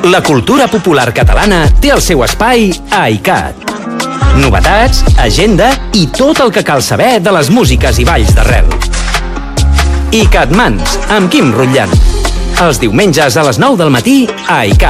La cultura popular catalana té el seu espai a ICAT. Novetats, agenda i tot el que cal saber de les músiques i balls d'arrel. ICAT Mans, amb Quim Rutllant. Els diumenges a les 9 del matí a ICAT.